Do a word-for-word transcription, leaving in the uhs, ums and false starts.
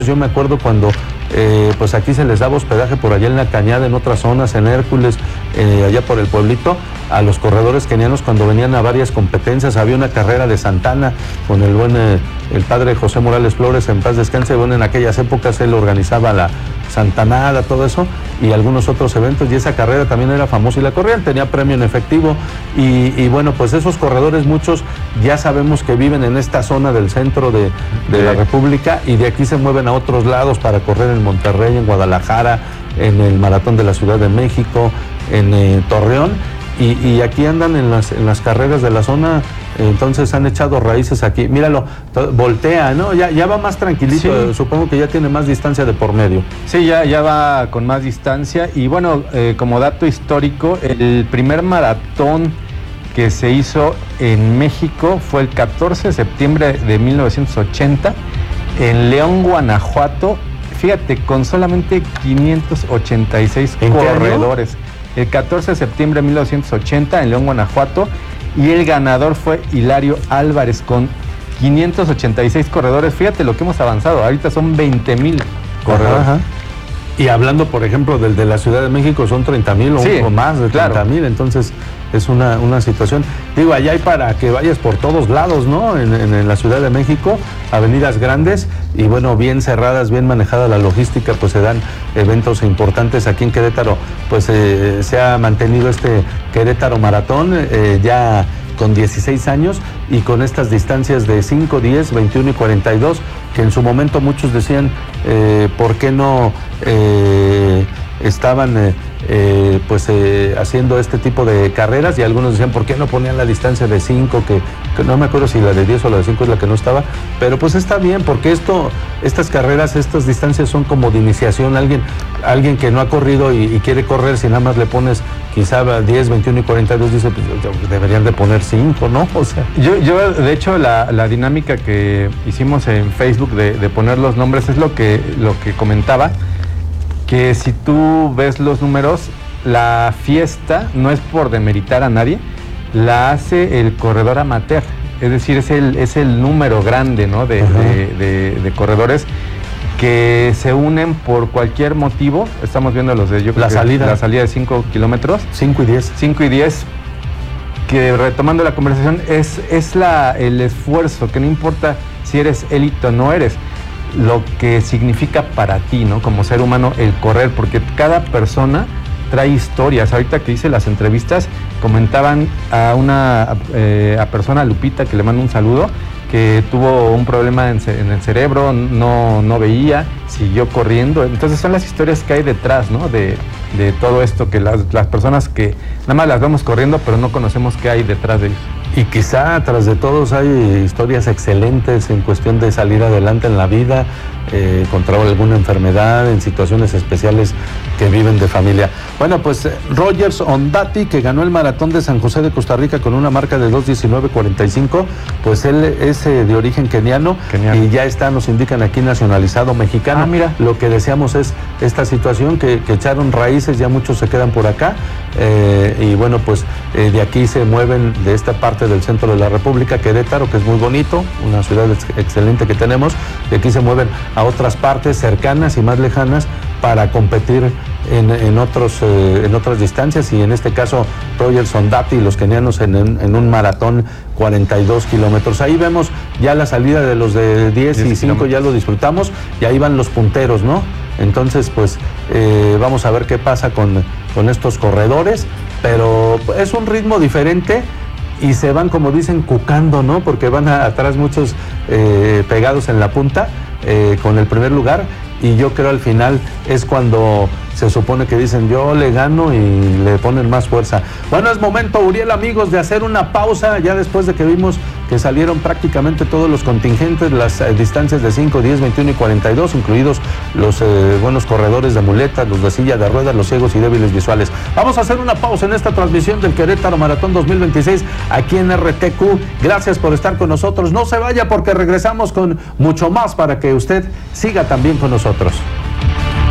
Yo me acuerdo cuando eh, pues aquí se les daba hospedaje por allá en la Cañada, en otras zonas, en Hércules, eh, allá por el pueblito, a los corredores kenianos cuando venían a varias competencias. Había una carrera de Santana con el buen, eh, el padre José Morales Flores, en paz descanse. Bueno, en aquellas épocas él organizaba la Santanada, todo eso, y algunos otros eventos, y esa carrera también era famosa y la corrían, tenía premio en efectivo, y, y bueno, pues esos corredores, muchos ya sabemos que viven en esta zona del centro de, de la República, y de aquí se mueven a otros lados para correr en Monterrey, en Guadalajara, en el Maratón de la Ciudad de México, en eh, Torreón, y, y aquí andan en las, en las carreras de la zona. Entonces han echado raíces aquí. Míralo, voltea, ¿no? Ya, ya va más tranquilito, sí. Supongo que ya tiene más distancia de por medio. Sí, ya, ya va con más distancia. Y bueno, eh, como dato histórico, el primer maratón que se hizo en México fue el catorce de septiembre de mil novecientos ochenta en León, Guanajuato. Fíjate, con solamente quinientos ochenta y seis corredores. El catorce de septiembre de mil novecientos ochenta en León, Guanajuato. Y el ganador fue Hilario Álvarez con quinientos ochenta y seis corredores. Fíjate lo que hemos avanzado. Ahorita son veinte mil corredores. Ajá, ajá. Y hablando, por ejemplo, del de la Ciudad de México, son treinta mil o, sí, o más de treinta mil. Claro. Entonces es una, una situación. Digo, allá hay para que vayas por todos lados, ¿no? En, en, en la Ciudad de México, avenidas grandes y bueno, bien cerradas, bien manejada la logística, pues se dan eventos importantes. Aquí en Querétaro, pues eh, se ha mantenido este Querétaro Maratón, eh, ya con dieciséis años y con estas distancias de cinco, diez, veintiuno y cuarenta y dos, que en su momento muchos decían, eh, ¿por qué no eh, estaban eh, eh, pues eh, haciendo este tipo de carreras? Y algunos decían, ¿por qué no ponían la distancia de cinco? Que, que no me acuerdo si la de diez o la de cinco es la que no estaba, pero pues está bien, porque esto, estas carreras, estas distancias son como de iniciación. Alguien, alguien que no ha corrido y, y quiere correr, si nada más le pones quizá diez, veintiuno y cuarenta y dos, dice, pues deberían de poner cinco, ¿no? O sea, yo, yo de hecho, la, la dinámica que hicimos en Facebook de, de poner los nombres es lo que, lo que comentaba, que si tú ves los números, la fiesta no es por demeritar a nadie, la hace el corredor amateur, es decir, es el, es el número grande, ¿no? de, de, de, de corredores que se unen por cualquier motivo. Estamos viendo los de yo creo la salida. La salida de cinco kilómetros. cinco y diez. cinco y diez. Que retomando la conversación, es, es la, el esfuerzo, que no importa si eres élite o no eres, lo que significa para ti, ¿no? Como ser humano el correr, porque cada persona trae historias. Ahorita que hice las entrevistas, comentaban a una eh, a persona, Lupita, que le mando un saludo, que tuvo un problema en, en el cerebro, no, no veía, siguió corriendo. Entonces son las historias que hay detrás, ¿no? De, de todo esto, que las, las personas que nada más las vemos corriendo, pero no conocemos qué hay detrás de ellos. Y quizá tras de todos hay historias excelentes en cuestión de salir adelante en la vida, eh, contra alguna enfermedad, en situaciones especiales que viven de familia. Bueno, pues Rogers Ondati, que ganó el Maratón de San José de Costa Rica con una marca de dos diecinueve cuarenta y cinco, pues él es eh, de origen keniano, keniano y ya está, nos indican aquí, nacionalizado mexicano. Ah, mira. Lo que deseamos es esta situación, que, que echaron raíces, ya muchos se quedan por acá, eh, y bueno, pues eh, de aquí se mueven, de esta parte del centro de la República, Querétaro, que es muy bonito, una ciudad ex excelente que tenemos, de aquí se mueven a otras partes cercanas y más lejanas para competir en, en, otros, eh, en otras distancias, y en este caso Rogers Ondati y los kenianos en, en, en un maratón cuarenta y dos kilómetros. Ahí vemos ya la salida de los de diez y cinco, ya lo disfrutamos, y ahí van los punteros, ¿no? Entonces, pues eh, vamos a ver qué pasa con, con estos corredores, pero es un ritmo diferente y se van, como dicen, cucando, ¿no? Porque van a, atrás muchos eh, pegados en la punta eh, con el primer lugar, y yo creo al final es cuando se supone que dicen yo le gano y le ponen más fuerza. Bueno, es momento, Uriel, amigos, de hacer una pausa ya después de que vimos que salieron prácticamente todos los contingentes, las eh, distancias de cinco, diez, veintiuno y cuarenta y dos, incluidos los eh, buenos corredores de muletas, los de silla de ruedas, los ciegos y débiles visuales. Vamos a hacer una pausa en esta transmisión del Querétaro Maratón dos mil veintiséis aquí en R T Q. Gracias por estar con nosotros. No se vaya, porque regresamos con mucho más para que usted siga también con nosotros.